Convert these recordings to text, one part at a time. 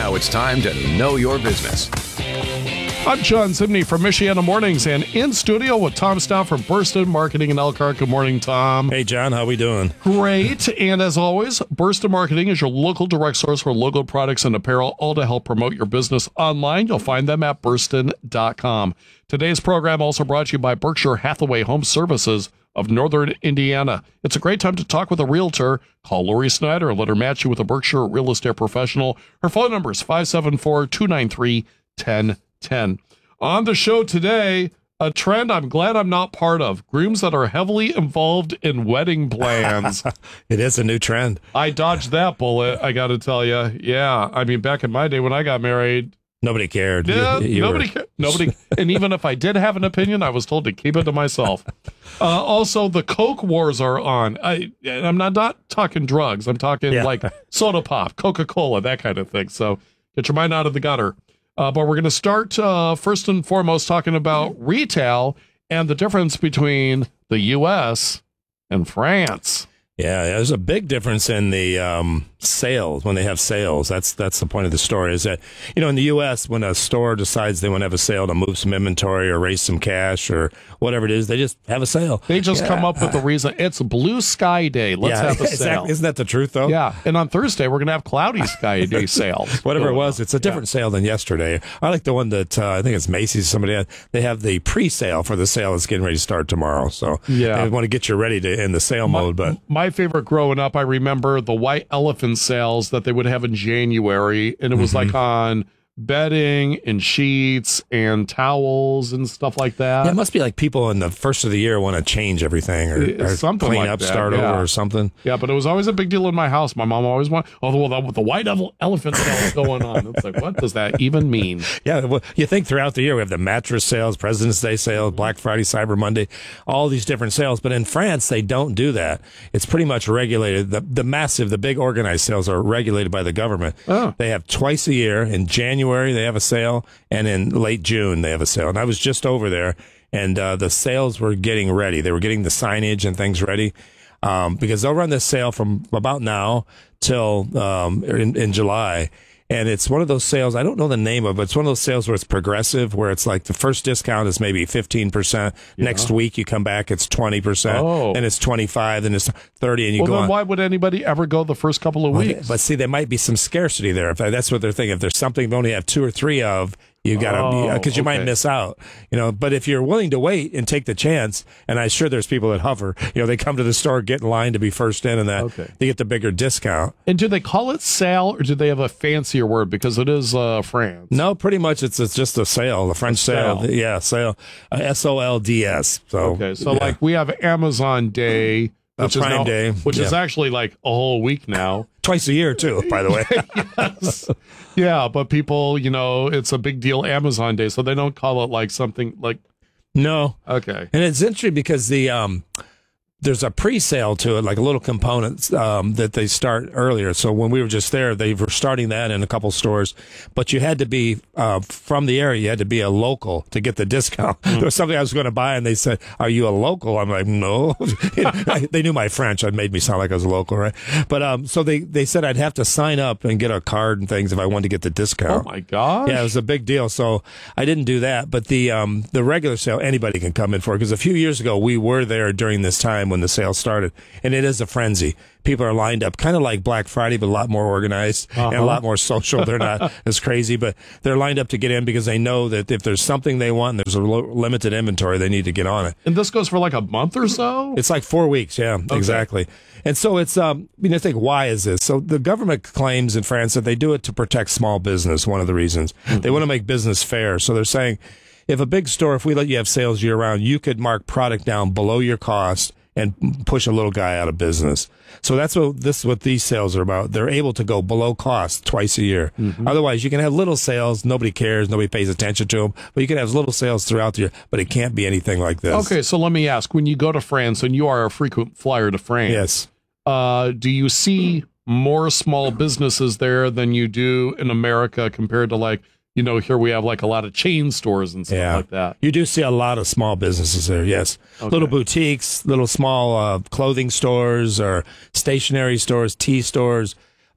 Now it's time to know your business. I'm John Zimney from Michiana Mornings and in studio with Tom Stout from Burston Marketing in Elkhart. Good morning, Tom. Hey, John. How we doing? Great. And as always, Burston Marketing is your local direct source for local products and apparel, all to help promote your business online. You'll find them at burston.com. Today's program also brought to you by Berkshire Hathaway Home Services of Northern Indiana. It's a great time to talk with a realtor. Call Lori Snyder and let her match you with a Berkshire real estate professional. Her phone number is 574-293-1010. On the show today, a trend I'm glad I'm not part of. Grooms that are heavily involved in wedding plans. It is a new trend. I dodged that bullet, I got to tell you. Yeah, I mean, back in my day when I got married, nobody cared. Yeah, nobody. And even if I did have an opinion, I was told to keep it to myself. Also, the Coke wars are on. I'm not talking drugs. I'm talking like soda pop, Coca-Cola, that kind of thing. So get your mind out of the gutter. But we're going to start first and foremost talking about retail and the difference between the U.S. and France. Yeah, there's a big difference in the sales when they have sales. That's the point of the story. Is that in the U.S. when a store decides they want to have a sale to move some inventory or raise some cash or whatever it is, they just have a sale. They just come up with the reason. It's Blue Sky Day. Let's have a sale. Exactly. Isn't that the truth though? Yeah. And on Thursday we're going to have Cloudy Sky Day sale. Whatever it was, it's a different sale than yesterday. I like the one that I think it's Macy's. Somebody had. They have the pre-sale for the sale that's getting ready to start tomorrow. So they want to get you ready to in the sale mode. But my favorite growing up, I remember the white elephant sales that they would have in January, and it was like on bedding and sheets and towels and stuff like that. Yeah, it must be like people in the first of the year want to change everything or something clean like up, that, start over or something. Yeah, but it was always a big deal in my house. My mom always wanted, the white elephant sale is going on. It's like, what does that even mean? Yeah, well, you think throughout the year we have the mattress sales, President's Day sales, Black Friday, Cyber Monday, all these different sales. But in France, they don't do that. It's pretty much regulated. The big organized sales are regulated by the government. Oh. They have twice a year. In January, they have a sale. And in late June, they have a sale. And I was just over there, and the sales were getting ready. They were getting the signage and things ready because they'll run this sale from about now till in July. And it's one of those sales, I don't know the name of it, but it's one of those sales where it's progressive, where it's like the first discount is maybe 15%. Yeah. Next week you come back, it's 20%. And it's 25, then it's 30, and you go on. Well, then why would anybody ever go the first couple of weeks? But see, there might be some scarcity there. If that's what they're thinking. If there's something they only have 2 or 3 of, you gotta, because you might miss out, but if you're willing to wait and take the chance, and I'm sure there's people that hover, they come to the store, get in line to be first in, and they get the bigger discount. And do they call it sale, or do they have a fancier word because it is France? No, pretty much it's just a sale, the French sale. Yeah, sale, SOLDS. So like we have Amazon Day, which is Prime Day, which is actually like a whole week now. Twice a year, too, by the way. Yes. Yeah, but people, it's a big deal, Amazon Day, so they don't call it like something like... No. Okay. And it's interesting because there's a pre-sale to it, like a little component that they start earlier. So when we were just there, they were starting that in a couple stores. But you had to be from the area. You had to be a local to get the discount. There was something I was going to buy, and they said, "Are you a local?" I'm like, "No." They knew my French. It made me sound like I was a local, right? But so they said I'd have to sign up and get a card and things if I wanted to get the discount. Oh my gosh! Yeah, it was a big deal. So I didn't do that. But the regular sale, anybody can come in for, because a few years ago we were there during this time when the sale started, and it is a frenzy. People are lined up, kind of like Black Friday, but a lot more organized and a lot more social. They're not as crazy, but they're lined up to get in because they know that if there's something they want and there's a limited inventory, they need to get on it. And this goes for like a month or so? It's like 4 weeks, exactly. And so it's, I think, why is this? So the government claims in France that they do it to protect small business, one of the reasons. They want to make business fair. So they're saying, if a big store, if we let you have sales year round, you could mark product down below your cost and push a little guy out of business. So this is what these sales are about. They're able to go below cost twice a year. Otherwise, you can have little sales. Nobody cares. Nobody pays attention to them. But you can have little sales throughout the year. But it can't be anything like this. Okay, so let me ask. When you go to France, and you are a frequent flyer to France, do you see more small businesses there than you do in America compared to like, here we have like a lot of chain stores and stuff like that. You do see a lot of small businesses there, yes. Okay. Little boutiques, little small clothing stores or stationery stores, tea stores.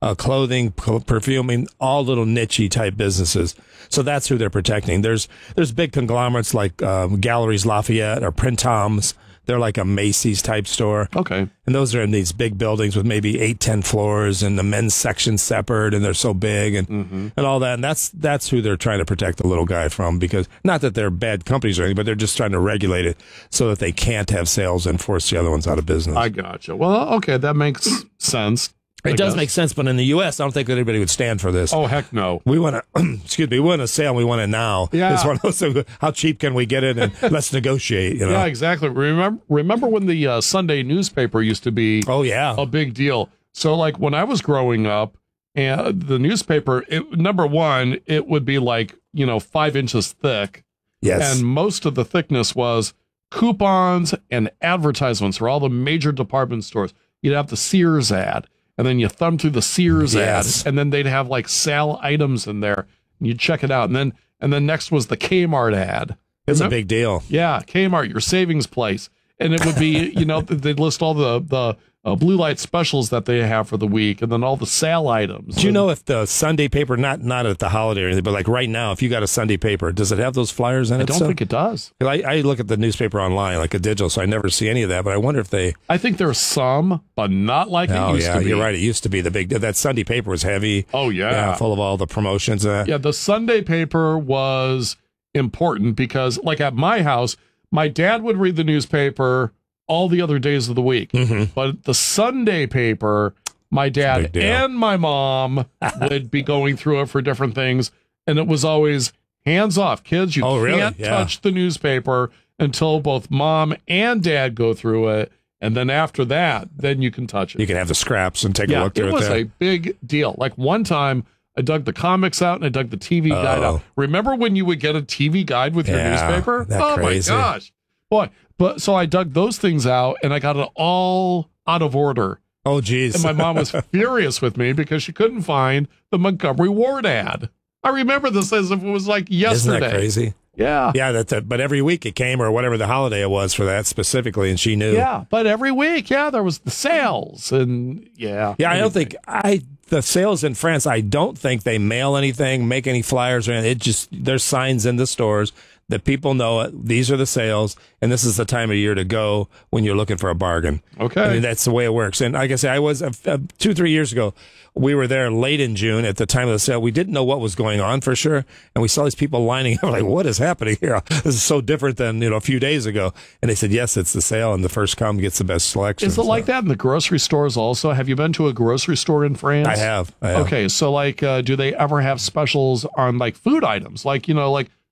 clothing, perfuming, all little niche-y type businesses. So that's who they're protecting. There's big conglomerates like Galleries Lafayette or Printemps. They're like a Macy's type store. Okay. And those are in these big buildings with maybe 8-10 floors, and the men's section separate, and they're so big and all that. And that's who they're trying to protect the little guy from, because not that they're bad companies or anything, but they're just trying to regulate it so that they can't have sales and force the other ones out of business. I gotcha. Well, okay, that makes sense. It does make sense, but in the U.S., I don't think that anybody would stand for this. Oh, heck no. We want to, we want a sale and we want it now. Yeah. It's one of those, how cheap can we get it, and let's negotiate, you know? Yeah, exactly. Remember when the Sunday newspaper used to be Oh, yeah. a big deal? So, like, when I was growing up, and the newspaper, number one, it would be like, 5 inches thick. Yes. And most of the thickness was coupons and advertisements for all the major department stores. You'd have the Sears ad. And then you thumb through the Sears Yes. ad, and then they'd have like sale items in there, and you'd check it out. And then next was the Kmart ad. It's a big deal. Yeah, Kmart, your savings place. And it would be, they'd list all the blue light specials that they have for the week, and then all the sale items. Do you know if the Sunday paper, not at the holiday or anything, but like right now, if you got a Sunday paper, does it have those flyers in it? I don't think it does. I look at the newspaper online, like a digital, so I never see any of that, but I wonder if they... I think there's some, but not like it used to be. You're right. It used to be the big... That Sunday paper was heavy. Oh, yeah. Full of all the promotions. Yeah, the Sunday paper was important because, like at my house, my dad would read the newspaper all the other days of the week. Mm-hmm. But the Sunday paper, my dad and my mom would be going through it for different things. And it was always hands off. Kids, you can't touch the newspaper until both mom and dad go through it. And then after that, then you can touch it. You can have the scraps and take a look through it. It was a big deal. Like one time, I dug the comics out and I dug the TV guide out. Remember when you would get a TV guide with your newspaper? Crazy. My gosh. Boy. But so I dug those things out and I got it all out of order. Oh, geez. And my mom was furious with me because she couldn't find the Montgomery Ward ad. I remember this as if it was like yesterday. Isn't that crazy? Yeah. Yeah, but every week it came, or whatever the holiday it was for that specifically, and she knew. Yeah, but every week, there was the sales, and Yeah, I don't think the sales in France, I don't think they mail anything, make any flyers or anything. It just, there's signs in the stores that people know it. These are the sales, and this is the time of year to go when you're looking for a bargain. Okay. I mean, that's the way it works. And like I say, I was 2-3 years ago, we were there late in June at the time of the sale. We didn't know what was going on for sure. And we saw these people lining up like, what is happening here? This is so different than, a few days ago. And they said, yes, it's the sale, and the first come gets the best selection. Is it like that in the grocery stores also? Have you been to a grocery store in France? I have. Okay. So like, do they ever have specials on like food items? Like, here,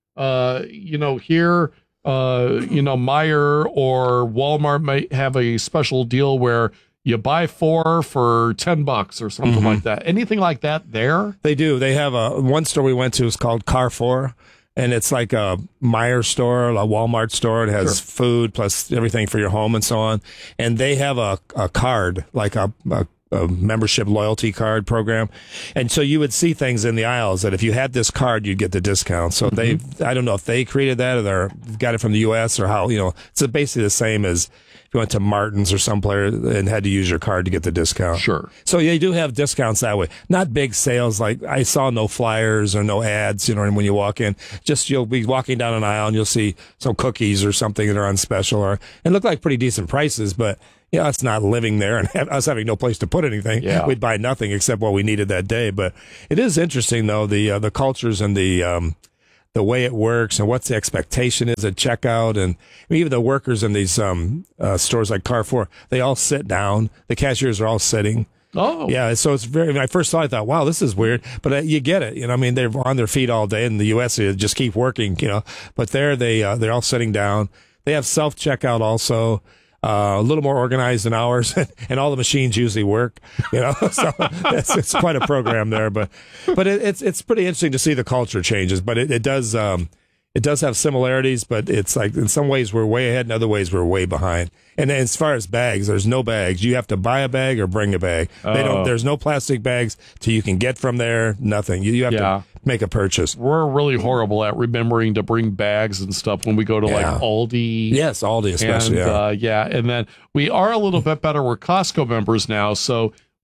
Meijer or Walmart might have a special deal where you buy 4 for $10 or something like that. Anything like that there? They do. They have one store we went to is called Carrefour, and it's like a Meijer store, a Walmart store. It has food plus everything for your home and so on. And they have a card, like a membership loyalty card program. And so you would see things in the aisles that if you had this card, you'd get the discount. So I don't know if they created that or they got it from the U.S. or how, it's basically the same as if you went to Martin's or some player and had to use your card to get the discount. Sure. So they do have discounts that way. Not big sales. Like I saw no flyers or no ads, when you walk in, just you'll be walking down an aisle and you'll see some cookies or something that are on special and look like pretty decent prices, but it's not living there and us having no place to put anything. Yeah. We'd buy nothing except what we needed that day. But it is interesting though, the cultures and the way it works and what the expectation is at checkout. And even the workers in these stores like Carrefour, they all sit down. The cashiers are all sitting. Oh. Yeah, so it's when I first saw it, I thought, wow, this is weird. But you get it. They're on their feet all day. In the U.S., they just keep working, But there, they're all sitting down. They have self-checkout also. A little more organized than ours, and all the machines usually work, so it's quite a program there. But it's pretty interesting to see the culture changes. But it does have similarities, but it's like in some ways we're way ahead, in other ways we're way behind. And as far as bags, there's no bags. You have to buy a bag or bring a bag. There's no plastic bags till you can get from there. Nothing. You have to make a purchase. We're really horrible at remembering to bring bags and stuff when we go to like Aldi. Yes, Aldi especially. And, and then we are a little bit better. We're Costco members now, so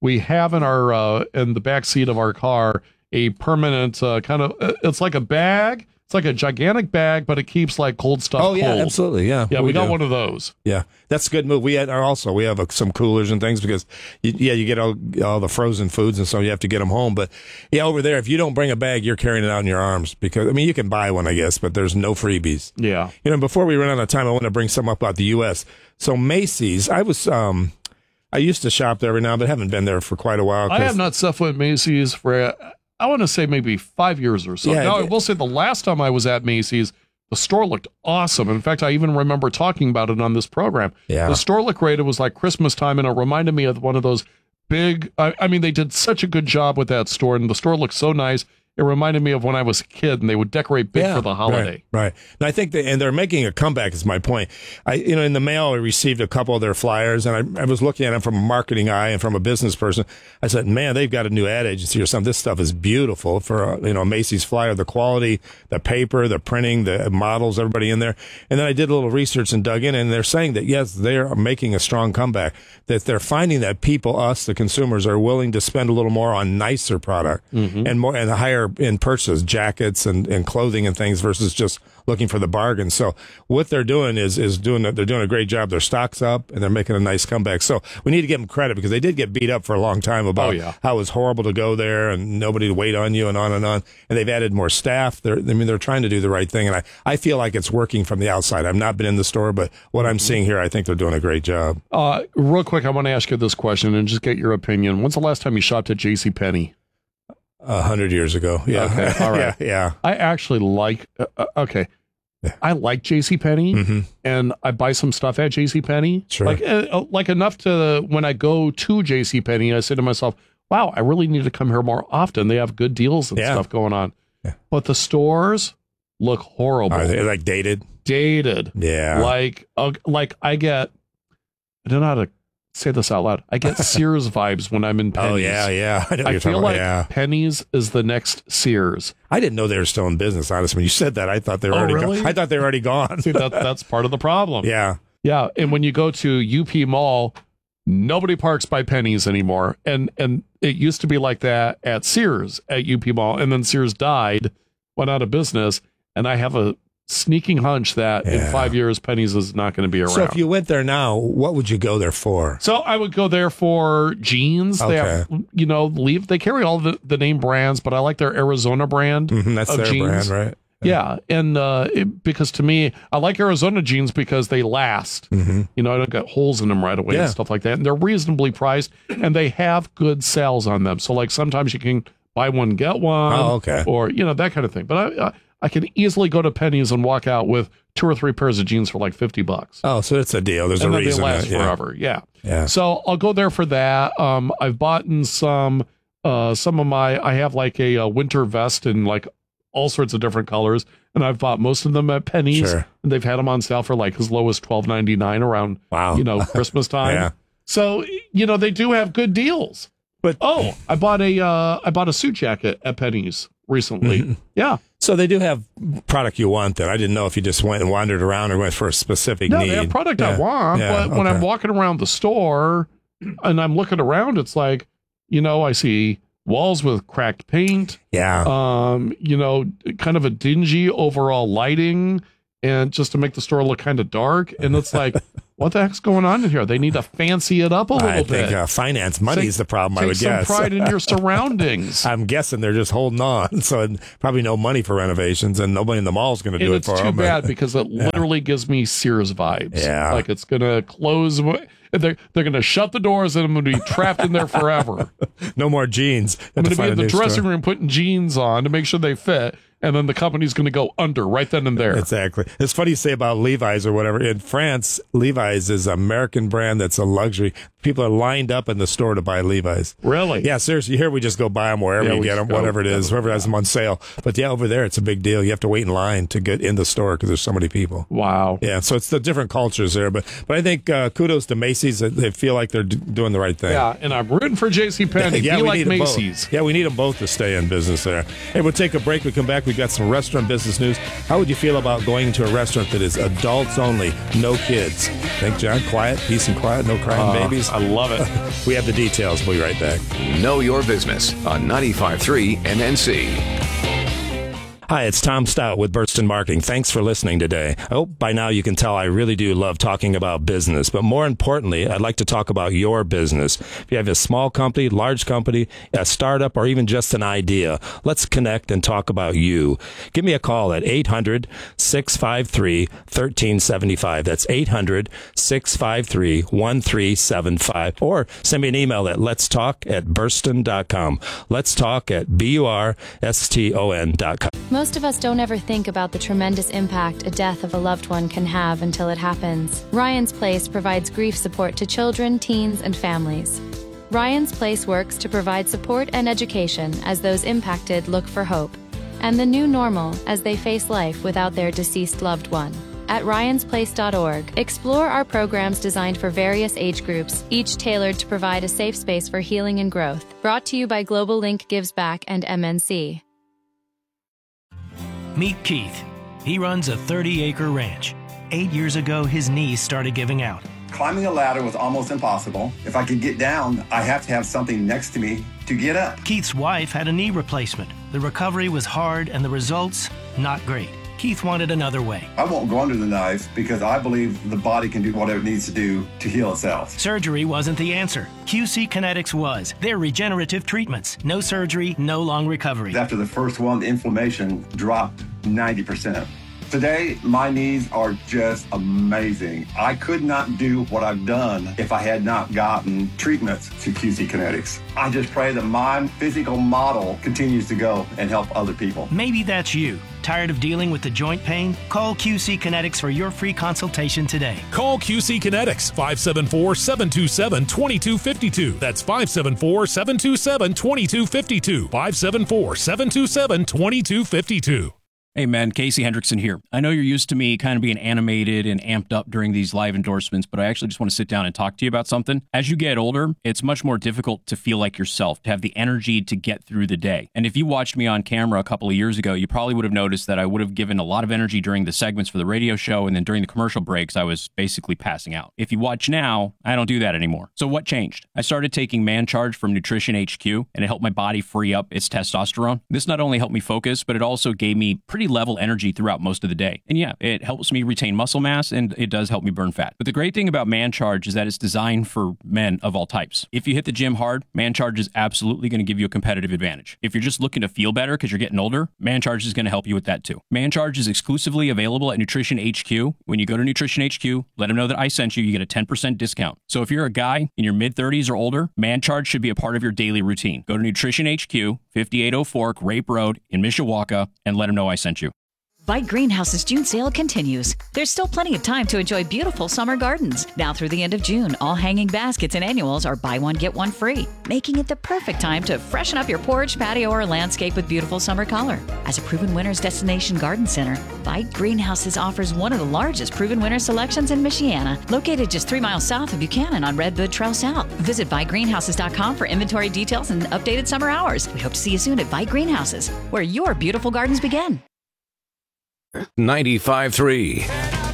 we have in our in the back seat of our car a permanent kind of it's like a bag. It's like a gigantic bag, but it keeps like cold stuff. Oh yeah, cold. absolutely. Yeah, Yeah, we got do. one of those. Yeah, that's a good move. We have some coolers and things because you get all the frozen foods and so you have to get them home. But yeah, over there, if you don't bring a bag, you're carrying it out in your arms because I mean you can buy one, I guess, but there's no freebies. Yeah. Before we run out of time, I want to bring some up about the U.S. So Macy's, I used to shop there every now, but haven't been there for quite a while. I have not stuffed with Macy's for, I want to say maybe 5 years or so. Yeah, now, I will say the last time I was at Macy's, the store looked awesome. In fact, I even remember talking about it on this program. Yeah. The store looked great. It was like Christmas time, and it reminded me of one of those big, I mean, they did such a good job with that store, and the store looked so nice. It reminded me of when I was a kid and they would decorate big for the holiday. Right. And I think and they're making a comeback is my point. In the mail, I received a couple of their flyers and I was looking at them from a marketing eye and from a business person. I said, man, they've got a new ad agency or something. This stuff is beautiful for a Macy's flyer, the quality, the paper, the printing, the models, everybody in there. And then I did a little research and dug in and they're saying that, yes, they're making a strong comeback, that they're finding that people, us, the consumers, are willing to spend a little more on nicer product and more and higher in purchase, jackets and clothing and things versus just looking for the bargain. So what they're doing they're doing a great job. Their stock's up and they're making a nice comeback. So we need to give them credit because they did get beat up for a long time about how it was horrible to go there and nobody to wait on you and on and on. And they've added more staff. They're trying to do the right thing. And I feel like it's working from the outside. I've not been in the store, but what I'm seeing here, I think they're doing a great job. Real quick, I want to ask you this question and just get your opinion. When's the last time you shopped at JCPenney? 100 years ago. Yeah. Okay. All right. Yeah. I actually like, I like JCPenney and I buy some stuff at JCPenney. Sure. Like enough to, when I go to JCPenney, I say to myself, wow, I really need to come here more often. They have good deals and stuff going on. Yeah. But the stores look horrible. Are they like dated? Dated. Yeah. Like I don't know how to say this out loud. I get Sears vibes when I'm in Penny's. Oh, yeah. I know what you're feel talking like about. Penny's is the next Sears. I didn't know they were still in business, honestly. When you said that, I thought they were already gone. I thought they were already gone. See, that's part of the problem. Yeah. Yeah. And when you go to UP Mall, nobody parks by Penny's anymore. And it used to be like that at Sears at UP Mall. And then Sears died, went out of business. And I have a sneaking hunch that in 5 years, Penny's is not going to be around. So if you went there now, what would you go there for? So I would go there for jeans. Okay. They have, they carry all the name brands, but I like their Arizona brand. That's of their jeans. brand, right? Yeah. And because to me, I like Arizona jeans because they last. I don't get holes in them right away and stuff like that. And they're reasonably priced and they have good sales on them. So like sometimes you can buy one, get one. Oh, okay. Or, that kind of thing. But I can easily go to Penny's and walk out with 2 or 3 pairs of jeans for like $50. Oh, so it's a deal. There's a reason. They last forever. Yeah. So I'll go there for that. I've bought in some of my, I have like a winter vest in like all sorts of different colors. And I've bought most of them at Penny's. Sure. And they've had them on sale for like as low as $12.99 around, Christmas time. Yeah. So, they do have good deals. But I bought a suit jacket at Penny's recently. Yeah. So they do have product you want then. I didn't know if you just went and wandered around or went for a specific need. No, they have product I want, but when I'm walking around the store and I'm looking around, it's like, I see walls with cracked paint. Yeah. Kind of a dingy overall lighting and just to make the store look kind of dark. And it's like, what the heck's going on in here? They need to fancy it up a little bit. I think finance money is the problem, I would guess. Take some pride in your surroundings. I'm guessing they're just holding on. So probably no money for renovations and nobody in the mall is going to do it for them. It's too bad because it literally gives me Sears vibes. Yeah. Like it's going to close. They're going to shut the doors and I'm going to be trapped in there forever. No more jeans. I'm going to be in the dressing room putting jeans on to make sure they fit. And then the company's going to go under right then and there. Exactly. It's funny you say about Levi's or whatever. In France, Levi's is an American brand that's a luxury. People are lined up in the store to buy Levi's. Really? Yeah, seriously. Here we just go buy them wherever you get them, whatever it is, whoever has them on sale. But over there, it's a big deal. You have to wait in line to get in the store because there's so many people. Wow. Yeah, so it's the different cultures there. But I think kudos to Macy's. They feel like they're doing the right thing. Yeah, and I'm rooting for JCPenney. Yeah, Be we like need Macy's. Yeah, we need them both to stay in business there. Hey, we'll take a break. We come back. We've got some restaurant business news. How would you feel about going to a restaurant that is adults only, no kids? Think, John? Quiet, peace and quiet, no crying babies? I love it. We have the details. We'll be right back. Know Your Business on 95.3 MNC. Hi, it's Tom Stout with Burston Marketing. Thanks for listening today. I hope by now you can tell I really do love talking about business, but more importantly, I'd like to talk about your business. If you have a small company, large company, a startup, or even just an idea, let's connect and talk about you. Give me a call at 800-653-1375. That's 800-653-1375. Or send me an email at letstalk@burston.com. Let's talk at BURSTON.com. Most of us don't ever think about the tremendous impact a death of a loved one can have until it happens. Ryan's Place provides grief support to children, teens, and families. Ryan's Place works to provide support and education as those impacted look for hope and the new normal as they face life without their deceased loved one. At ryansplace.org, explore our programs designed for various age groups, each tailored to provide a safe space for healing and growth. Brought to you by Global Link Gives Back and MNC. Meet Keith. He runs a 30-acre ranch. 8 years ago, his knees started giving out. Climbing a ladder was almost impossible. If I could get down, I have to have something next to me to get up. Keith's wife had a knee replacement. The recovery was hard and the results, not great. Keith wanted another way. I won't go under the knife because I believe the body can do whatever it needs to do to heal itself. Surgery wasn't the answer. QC Kinetics was. They're regenerative treatments. No surgery, no long recovery. After the first one, the inflammation dropped 90%. Today, my knees are just amazing. I could not do what I've done if I had not gotten treatments to QC Kinetics. I just pray that my physical model continues to go and help other people. Maybe that's you. Tired of dealing with the joint pain? Call QC Kinetics for your free consultation today. Call QC Kinetics, 574-727-2252. That's 574-727-2252. 574-727-2252. Hey man, Casey Hendrickson here. I know you're used to me kind of being animated and amped up during these live endorsements, but I actually just want to sit down and talk to you about something. As you get older, it's much more difficult to feel like yourself, to have the energy to get through the day. And if you watched me on camera a couple of years ago, you probably would have noticed that I would have given a lot of energy during the segments for the radio show, and then during the commercial breaks, I was basically passing out. If you watch now, I don't do that anymore. So what changed? I started taking Man Charge from Nutrition HQ, and it helped my body free up its testosterone. This not only helped me focus, but it also gave me pretty level energy throughout most of the day. And yeah, it helps me retain muscle mass and it does help me burn fat. But the great thing about Man Charge is that it's designed for men of all types. If you hit the gym hard, Man Charge is absolutely going to give you a competitive advantage. If you're just looking to feel better because you're getting older, Man Charge is going to help you with that too. Man Charge is exclusively available at Nutrition HQ. When you go to Nutrition HQ, let them know that I sent you, you get a 10% discount. So if you're a guy in your mid-30s or older, Man Charge should be a part of your daily routine. Go to Nutrition HQ, 5804 Grape Road in Mishawaka, and let them know I sent you. Bite Greenhouse's June sale continues. There's still plenty of time to enjoy beautiful summer gardens. Now through the end of June, all hanging baskets and annuals are buy one, get one free, making it the perfect time to freshen up your porch, patio, or landscape with beautiful summer color. As a Proven Winners Destination Garden Center, Bite Greenhouses offers one of the largest Proven Winners selections in Michiana, located just 3 miles south of Buchanan on Redwood Trail South. Visit bitegreenhouses.com for inventory details and updated summer hours. We hope to see you soon at Bite Greenhouses, where your beautiful gardens begin. 95.3.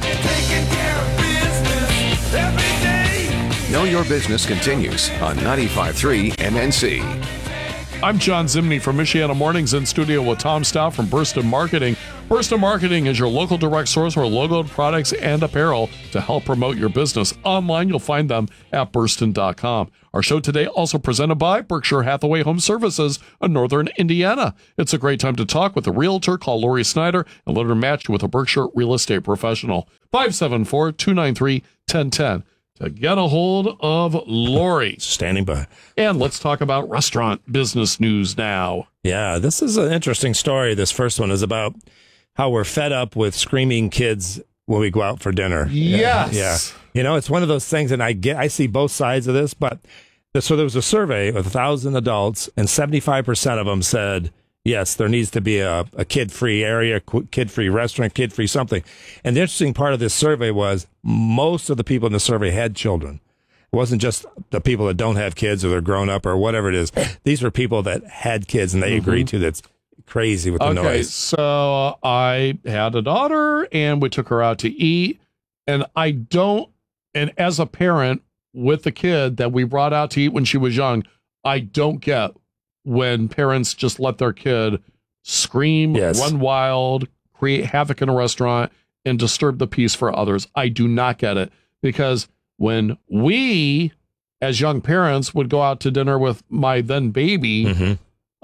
Know Your Business continues on 95.3 MNC. I'm John Zimney from Michiana Mornings, in studio with Tom Stout from Burston Marketing. Burston Marketing is your local direct source for logoed products and apparel to help promote your business. Online, you'll find them at burston.com. Our show today also presented by Berkshire Hathaway Home Services in Northern Indiana. It's a great time to talk with a realtor. Call Lori Snyder and let her match you with a Berkshire real estate professional. 574-293-1010. To get a hold of Lori. Standing by. And let's talk about restaurant business news now. Yeah, this is an interesting story. This first one is about how we're fed up with screaming kids when we go out for dinner. Yes. Yeah. You know, it's one of those things, and I see both sides of this, but so there was a survey of 1,000 adults, and 75% of them said, yes, there needs to be a kid-free area, kid-free restaurant, kid-free something. And the interesting part of this survey was most of the people in the survey had children. It wasn't just the people that don't have kids or they're grown up or whatever it is. These were people that had kids, and they agreed to. That's crazy with the noise. Okay, so I had a daughter, and we took her out to eat, and as a parent, with the kid that we brought out to eat when she was young. I don't get when parents just let their kid scream, run wild, create havoc in a restaurant, and disturb the peace for others. I do not get it, because when we, as young parents, would go out to dinner with my then baby,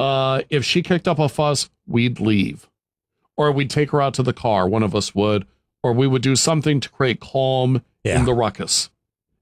if she kicked up a fuss, we'd leave. Or we'd take her out to the car, one of us would, or we would do something to create calm in the ruckus.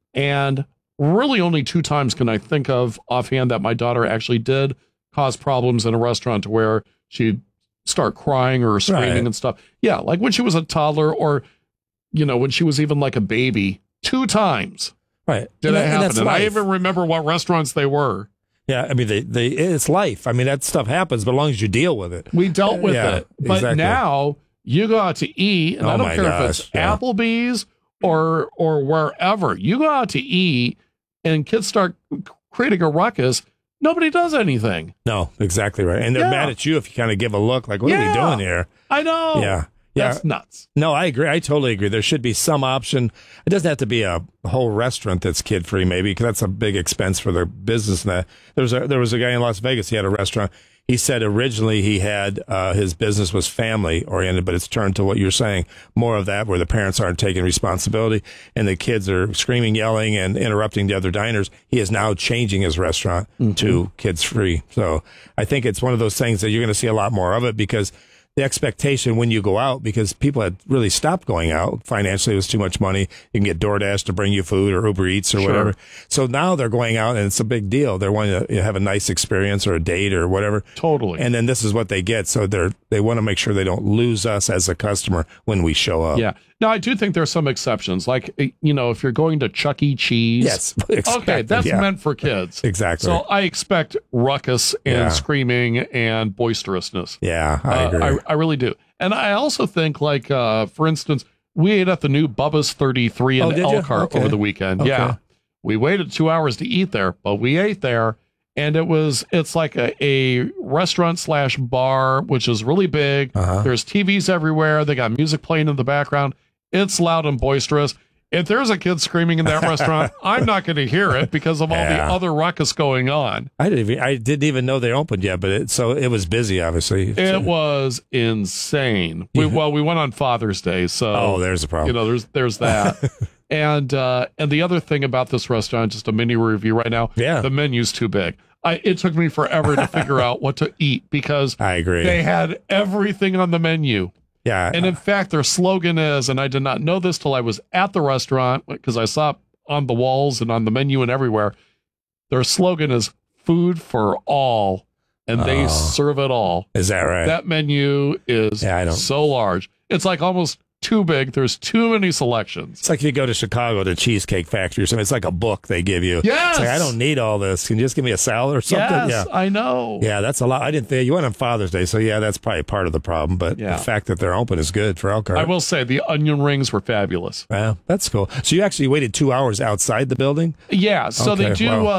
And really only 2 times can I think of offhand that my daughter actually did cause problems in a restaurant to where she'd start crying or screaming and stuff. Yeah, like when she was a toddler, or, you know, when she was even like a baby. 2 times. Right. Did it happen? And I even remember what restaurants they were. Yeah, I mean, it's life. I mean, that stuff happens, but as long as you deal with it. We dealt with it. But now you go out to eat, and I don't care if it's Applebee's or wherever. You go out to eat, and kids start creating a ruckus. Nobody does anything. No, exactly right. And they're mad at you if you kind of give a look like, what are we doing here? I know. Yeah. That's nuts. No, I agree. I totally agree. There should be some option. It doesn't have to be a whole restaurant that's kid-free, maybe, because that's a big expense for their business. And that. There was a guy in Las Vegas. He had a restaurant. He said originally he had his business was family-oriented, but it's turned to what you're saying, more of that, where the parents aren't taking responsibility and the kids are screaming, yelling, and interrupting the other diners. He is now changing his restaurant to kids-free. So I think it's one of those things that you're going to see a lot more of it, because the expectation when you go out, because people had really stopped going out financially, it was too much money. You can get DoorDash to bring you food, or Uber Eats, or whatever. So now they're going out, and it's a big deal. They're wanting to have a nice experience or a date or whatever. Totally. And then this is what they get. So they want to make sure they don't lose us as a customer when we show up. Yeah. Now, I do think there's some exceptions. Like, you know, if you're going to Chuck E. Cheese. Yes. Okay, that's meant for kids. Exactly. So I expect ruckus and screaming and boisterousness. Yeah, I agree. I really do. And I also think, like, for instance, we ate at the new Bubba's 33 in Elkhart over the weekend. Okay. Yeah. We waited 2 hours to eat there, but we ate there. And it's like a restaurant / bar, which is really big. There's TVs everywhere. They got music playing in the background. It's loud and boisterous. If there's a kid screaming in that restaurant, I'm not going to hear it because of all the other ruckus going on. I didn't even know they opened yet, but it was busy, obviously. It was insane. We went on Father's Day, so there's a problem. You know, there's that. And the other thing about this restaurant, just a mini review right now. Yeah, the menu's too big. It took me forever to figure out what to eat, because I agree. They had everything on the menu. Yeah. And in fact, their slogan is, and I did not know this till I was at the restaurant, because I saw it on the walls and on the menu and everywhere. Their slogan is food for all, and they serve it all. Is that right? That menu is so large. It's like almost too big. There's too many selections. It's like if you go to Chicago to Cheesecake Factory or something, it's like a book they give you. Yes. It's like, I don't need all this. Can you just give me a salad or something? Yes, I know. Yeah, that's a lot. I didn't think you went on Father's Day, so that's probably part of the problem. But the fact that they're open is good for Elkhart. I will say the onion rings were fabulous. Wow, that's cool. So you actually waited 2 hours outside the building? Yeah. So they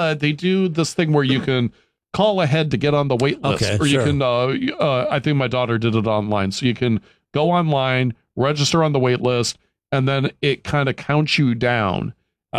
do this thing where you can call ahead to get on the wait list, you can. I think my daughter did it online, so you can go online, register on the wait list, and then it kind of counts you down.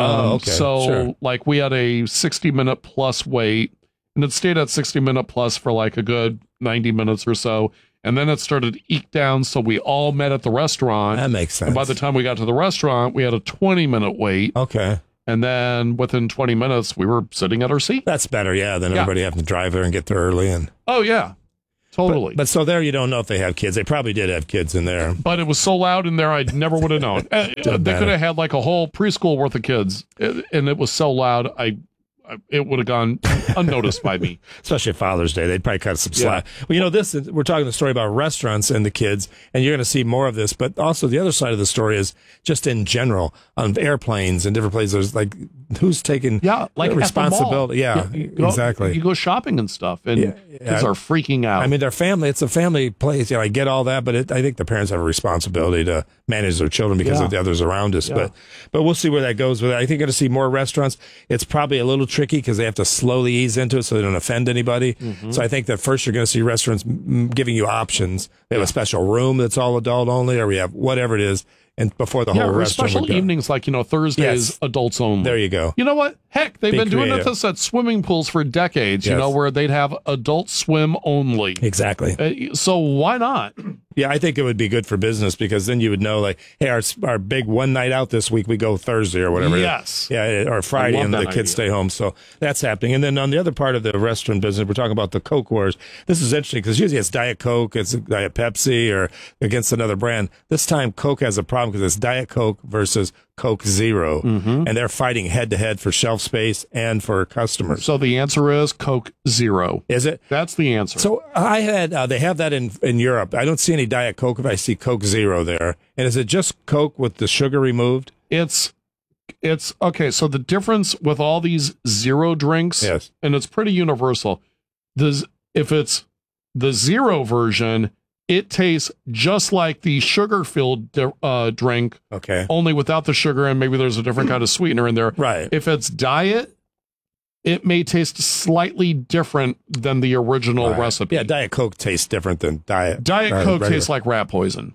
Like we had a 60-minute plus wait, and it stayed at 60-minute plus for like a good 90 minutes or so. And then it started to eke down, so we all met at the restaurant. That makes sense. And by the time we got to the restaurant, we had a 20-minute wait. Okay. And then within 20 minutes, we were sitting at our seat. That's better, than everybody having to drive there and get there early. Oh, yeah. Totally. But so there you don't know if they have kids. They probably did have kids in there. But it was so loud in there, I never would have known. They could have had like a whole preschool worth of kids, and it was so loud, it would have gone unnoticed by me. Especially Father's Day. They'd probably cut some slack. Well, we're talking the story about restaurants and the kids, and you're going to see more of this. But also the other side of the story is just in general on airplanes and different places. There's like who's taking responsibility. Exactly. You go shopping and stuff, and kids are freaking out. I mean, they're family. It's a family place. I get all that, but I think the parents have a responsibility to manage their children because of the others around us. But we'll see where that goes with it. I think you're going to see more restaurants. It's probably a little tricky because they have to slowly slowly ease into it so they don't offend anybody. Mm-hmm. So I think that first you're going to see restaurants giving you options. They have a special room that's all adult only, or we have whatever it is, and before the whole or restaurant special would go. evenings like, Thursdays, Yes. adults only. There you go. You know what? Heck, they've Be been doing creative. this at swimming pools for decades, Yes. where they'd have adult swim only. Exactly. So why not? Yeah, I think it would be good for business because then you would know, like, hey, our big one night out this week, we go Thursday or whatever. Yes. Yeah, or Friday, love and the that kids idea. stay home. So that's happening. And then on the other part of the restaurant business, we're talking about the Coke wars. This is interesting because usually it's Diet Coke, it's Diet Pepsi, or against another brand. This time, Coke has a problem because it's Diet Coke versus Coke Zero, and they're fighting head to head for shelf space and for customers. So the answer is Coke Zero. Is it? That's the answer. So I had they have that in Europe. I don't see any Diet Coke if I see Coke Zero there. And is it just Coke with the sugar removed? It's okay. So the difference with all these zero drinks, Yes. and it's pretty universal. If it's the zero version, it tastes just like the sugar-filled drink, Okay. only without the sugar, and maybe there's a different kind of sweetener in there. Right. If it's diet, it may taste slightly different than the original Right. recipe. Yeah, Diet Coke tastes different than Diet Coke regular. tastes like rat poison.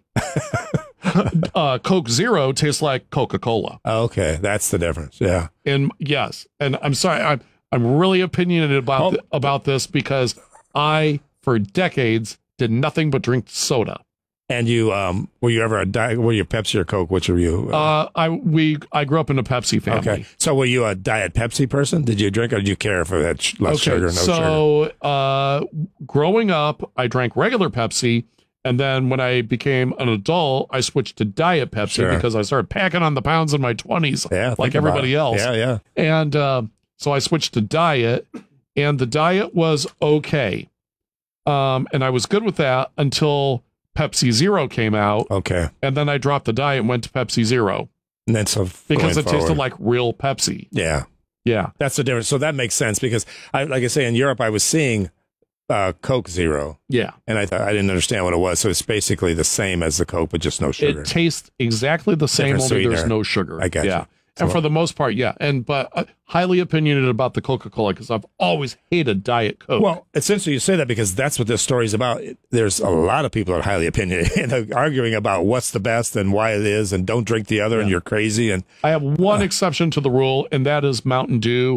Coke Zero tastes like Coca-Cola. Oh, okay, that's the difference. Yeah. And yes, and I'm sorry, I'm really opinionated about this because I, for decades, did nothing but drink soda. And you, were you ever were you Pepsi or Coke? Which were you? I grew up in a Pepsi family. Okay. So were you a Diet Pepsi person? Did you drink or did you care for that less sugar, no sugar? So growing up, I drank regular Pepsi. And then when I became an adult, I switched to Diet Pepsi Sure. because I started packing on the pounds in my 20s, Yeah, like think about everybody it. else. Yeah, yeah. And so I switched to Diet, and the Diet was okay. And I was good with that until Pepsi Zero came out. Okay. And then I dropped the Diet and went to Pepsi Zero. And then so Because going it tasted forward. like real Pepsi. Yeah. Yeah. That's the difference. So that makes sense because like I say, in Europe, I was seeing Coke Zero. Yeah. And I thought I didn't understand what it was. So it's basically the same as the Coke, but just no sugar. It tastes exactly the same, Different only there's sweetener. no sugar. I got you. Yeah. So- And for the most part, yeah. But highly opinionated about the Coca-Cola because I've always hated Diet Coke. Well, it's interesting you say that because that's what this story is about. There's a lot of people that are highly opinionated arguing about what's the best and why it is, and don't drink the other, and you're crazy. And I have one exception to the rule, and that is Mountain Dew.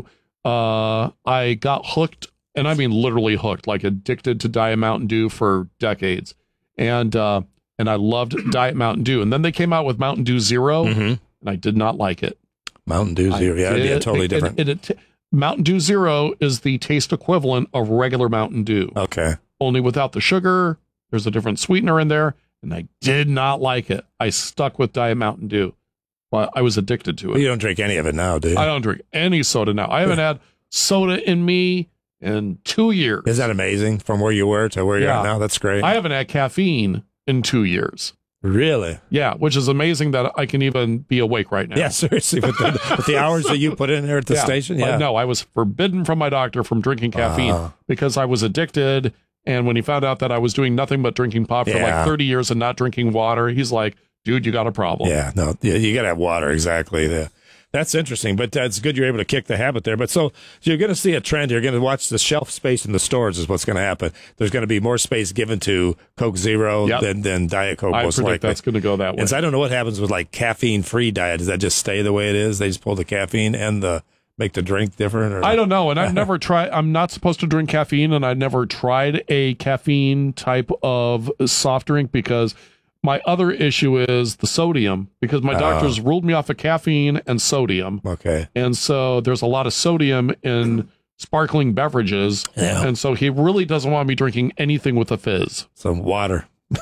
I got hooked, and I mean literally hooked, like addicted to Diet Mountain Dew for decades. And I loved Diet Mountain Dew. And then they came out with Mountain Dew Zero, and I did not like it. Mountain Dew Zero, yeah, it'd be a totally different. Mountain Dew Zero is the taste equivalent of regular Mountain Dew. Okay. Only without the sugar. There's a different sweetener in there, and I did not like it. I stuck with Diet Mountain Dew. But I was addicted to it. But you don't drink any of it now, do you? I don't drink any soda now. I haven't had soda in me in 2 years. Is that amazing from where you were to where you're at now? That's great. I haven't had caffeine in 2 years. Really? Yeah, which is amazing that I can even be awake right now. Yeah, seriously. With the hours that you put in there at the station? Yeah. No, I was forbidden from my doctor from drinking caffeine because I was addicted. And when he found out that I was doing nothing but drinking pop for like 30 years and not drinking water, he's like, dude, you got a problem. Yeah, no, you got to have water. Exactly. That's interesting, but it's good you're able to kick the habit there. But so you're going to see a trend. You're going to watch the shelf space in the stores is what's going to happen. There's going to be more space given to Coke Zero than Diet Coke. I most predict likely. that's going to go that way. And so I don't know what happens with like caffeine-free diet. Does that just stay the way it is? They just pull the caffeine and make the drink different? Or? I don't know. And I've never tried, I'm not supposed to drink caffeine, and I never tried a caffeine type of soft drink because my other issue is the sodium, because my doctors ruled me off of caffeine and sodium. Okay. And so there's a lot of sodium in sparkling beverages. Yeah. And so he really doesn't want me drinking anything with a fizz. Some water.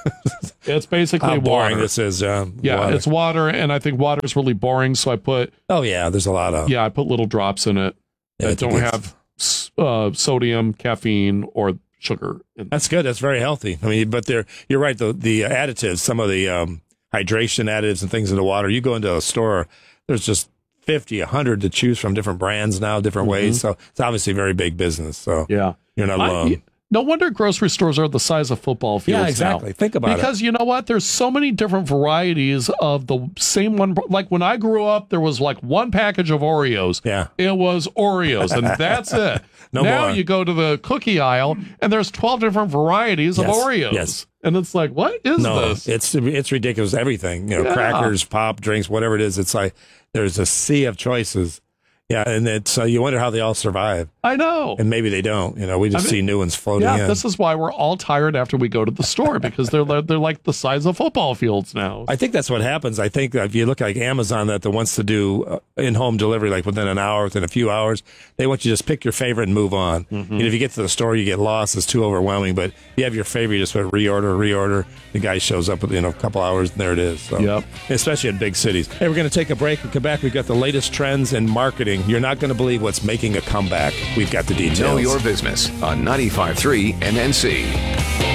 It's basically How boring water. this is. Yeah, water. it's water, and I think water is really boring. So I put there's a lot of I put little drops in it that don't have sodium, caffeine, or sugar. That's good. That's very healthy. I mean, but you're right. The additives, some of the hydration additives and things in the water. You go into a store, there's just 50, 100 to choose from, different brands now, different ways. So it's obviously very big business. So yeah, you're not alone. No wonder grocery stores are the size of football fields. Yeah, exactly. Now. Think about it. Because you know what? There's so many different varieties of the same one. Like when I grew up, there was like one package of Oreos. Yeah. It was Oreos, and that's it. No now more. you go to the cookie aisle, and there's 12 different varieties of Oreos. Yes. And it's like, what is this? It's ridiculous. Everything, crackers, pop, drinks, whatever it is. It's like there's a sea of choices. Yeah, and it's you wonder how they all survive. I know. And maybe they don't. We just see new ones floating in. This is why we're all tired after we go to the store, because they're like the size of football fields now. I think that's what happens. I think that if you look like Amazon that wants to do in-home delivery like within an hour, within a few hours, they want you to just pick your favorite and move on. Mm-hmm. If you get to the store, you get lost. It's too overwhelming. But if you have your favorite, you just put reorder. The guy shows up within a couple hours, and there it is. So, yep. Especially in big cities. Hey, we're going to take a break. We come back. We've got the latest trends in marketing. You're not going to believe what's making a comeback. We've got the details. Know your business on 95.3 MNC.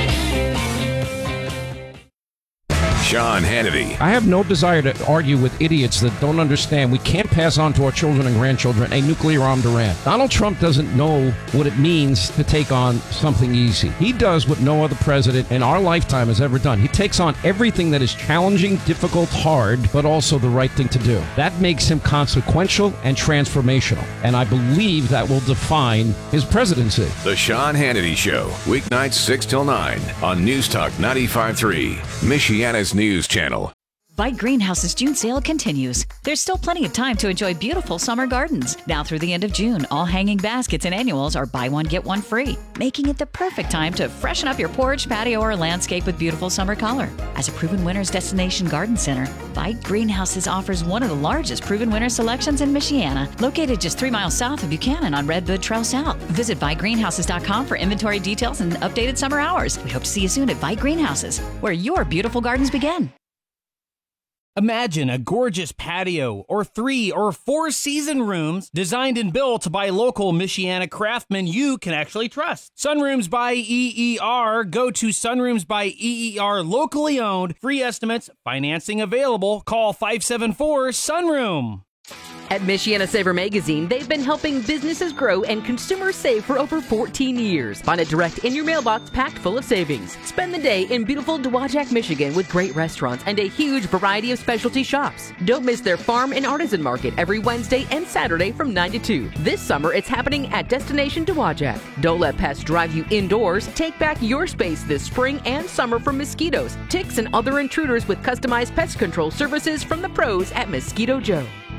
Sean Hannity. I have no desire to argue with idiots that don't understand we can't pass on to our children and grandchildren a nuclear-armed Iran. Donald Trump doesn't know what it means to take on something easy. He does what no other president in our lifetime has ever done. He takes on everything that is challenging, difficult, hard, but also the right thing to do. That makes him consequential and transformational, and I believe that will define his presidency. The Sean Hannity Show, weeknights 6 till 9 on News Talk 95.3, Michiana's news channel. By Greenhouse's June sale continues. There's still plenty of time to enjoy beautiful summer gardens. Now through the end of June, all hanging baskets and annuals are buy one, get one free, making it the perfect time to freshen up your porch, patio, or landscape with beautiful summer color. As a proven winner's destination garden center, By Greenhouses offers one of the largest proven winner selections in Michiana, located just 3 miles south of Buchanan on Redwood Trail South. Visit BuyGreenhouses.com for inventory details and updated summer hours. We hope to see you soon at Buy Greenhouses, where your beautiful gardens begin. Imagine a gorgeous patio or 3 or 4 season rooms designed and built by local Michiana craftsmen you can actually trust. Sunrooms by EER. Go to Sunrooms by EER, locally owned. Free estimates, financing available. Call 574-SUNROOM. At Michiana Saver Magazine, they've been helping businesses grow and consumers save for over 14 years. Find it direct in your mailbox packed full of savings. Spend the day in beautiful Dowagiac, Michigan with great restaurants and a huge variety of specialty shops. Don't miss their farm and artisan market every Wednesday and Saturday from 9 to 2. This summer, it's happening at Destination Dowagiac. Don't let pests drive you indoors. Take back your space this spring and summer from mosquitoes, ticks, and other intruders with customized pest control services from the pros at Mosquito Joe.